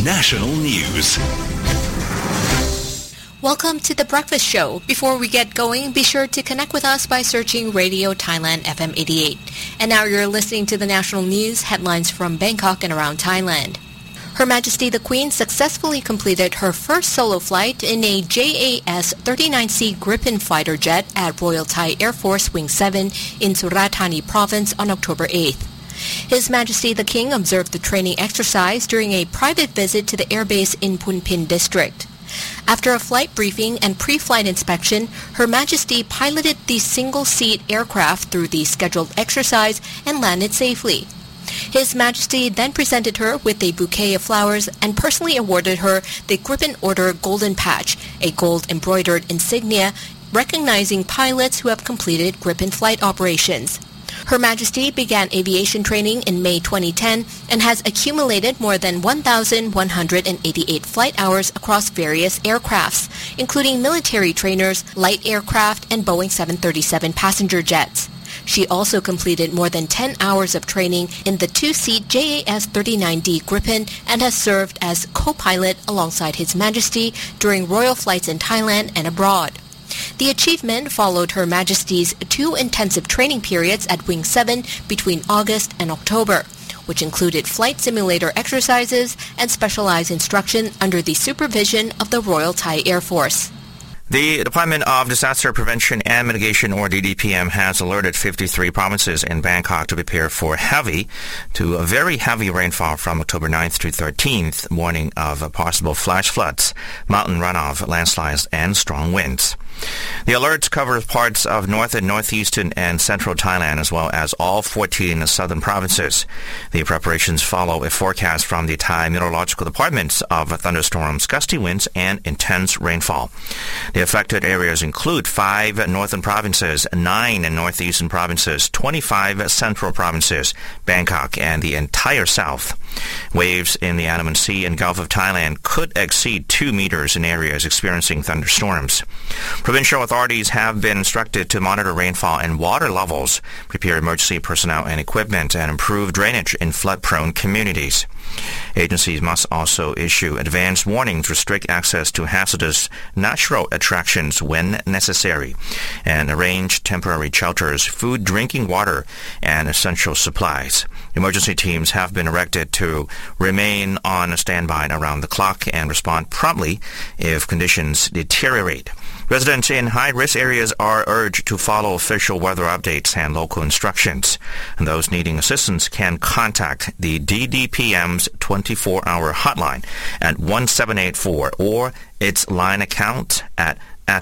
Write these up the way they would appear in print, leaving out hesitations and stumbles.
national news. Welcome to The Breakfast Show. Before we get going, be sure to connect with us by searching Radio Thailand FM 88. And now you're listening to the national news headlines from Bangkok and around Thailand. Her Majesty the Queen successfully completed her first solo flight in a JAS 39C Gripen fighter jet at Royal Thai Air Force Wing 7 in Surat Thani Province on October 8th. His Majesty the King observed the training exercise during a private visit to the airbase in Phun Phin District. After a flight briefing and pre-flight inspection, Her Majesty piloted the single-seat aircraft through the scheduled exercise and landed safely. His Majesty then presented her with a bouquet of flowers and personally awarded her the Gripen Order Golden Patch, a gold-embroidered insignia recognizing pilots who have completed Gripen flight operations. Her Majesty began aviation training in May 2010 and has accumulated more than 1,188 flight hours across various aircrafts, including military trainers, light aircraft, and Boeing 737 passenger jets. She also completed more than 10 hours of training in the two-seat JAS 39D Gripen and has served as co-pilot alongside His Majesty during royal flights in Thailand and abroad. The achievement followed Her Majesty's two intensive training periods at Wing 7 between August and October, which included flight simulator exercises and specialized instruction under the supervision of the Royal Thai Air Force. The Department of Disaster Prevention and Mitigation, or DDPM, has alerted 53 provinces in Bangkok to prepare for heavy to very heavy rainfall from October 9th to 13th, warning of possible flash floods, mountain runoff, landslides, and strong winds. The alerts cover parts of north and northeastern and central Thailand, as well as all 14 southern provinces. The preparations follow a forecast from the Thai Meteorological Department of thunderstorms, gusty winds, and intense rainfall. The affected areas include 5 northern provinces, 9 northeastern provinces, 25 central provinces, Bangkok, and the entire south. Waves in the Andaman Sea and Gulf of Thailand could exceed 2 meters in areas experiencing thunderstorms. Provincial authorities have been instructed to monitor rainfall and water levels, prepare emergency personnel and equipment, and improve drainage in flood-prone communities. Agencies must also issue advance warnings, restrict access to hazardous natural attractions when necessary, and arrange temporary shelters, food, drinking water, and essential supplies. Emergency teams have been erected to remain on standby around the clock and respond promptly if conditions deteriorate. Residents in high-risk areas are urged to follow official weather updates and local instructions. And those needing assistance can contact the DDPM's 24-hour hotline at 1784 or its line account at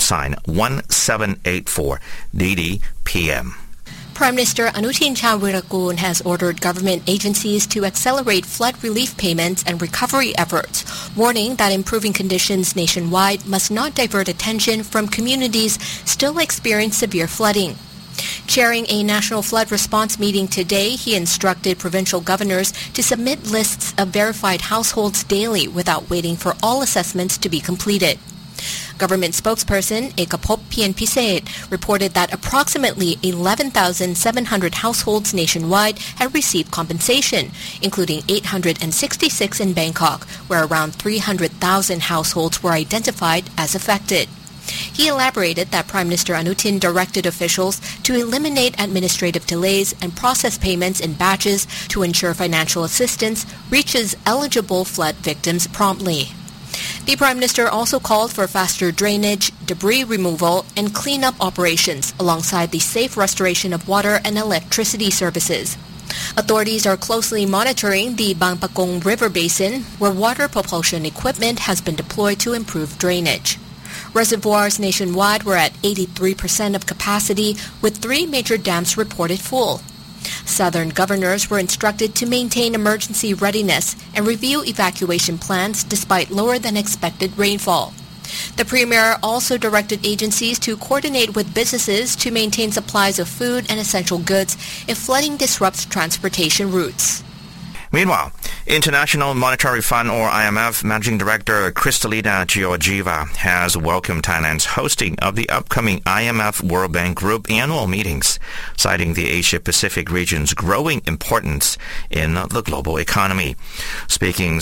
@1784 DDPM. Prime Minister Anutin Charnvirakul has ordered government agencies to accelerate flood relief payments and recovery efforts, warning that improving conditions nationwide must not divert attention from communities still experiencing severe flooding. Chairing a national flood response meeting today, he instructed provincial governors to submit lists of verified households daily without waiting for all assessments to be completed. Government spokesperson Ekapop Pienpiset reported that approximately 11,700 households nationwide had received compensation, including 866 in Bangkok, where around 300,000 households were identified as affected. He elaborated that Prime Minister Anutin directed officials to eliminate administrative delays and process payments in batches to ensure financial assistance reaches eligible flood victims promptly. The Prime Minister also called for faster drainage, debris removal, and cleanup operations alongside the safe restoration of water and electricity services. Authorities are closely monitoring the Bangpakong River Basin, where water propulsion equipment has been deployed to improve drainage. Reservoirs nationwide were at 83% of capacity, with 3 major dams reported full. Southern governors were instructed to maintain emergency readiness and review evacuation plans despite lower than expected rainfall. The Premier also directed agencies to coordinate with businesses to maintain supplies of food and essential goods if flooding disrupts transportation routes. Meanwhile, International Monetary Fund, or IMF, Managing Director Kristalina Georgieva has welcomed Thailand's hosting of the upcoming IMF World Bank Group annual meetings, citing the Asia-Pacific region's growing importance in the global economy. Speaking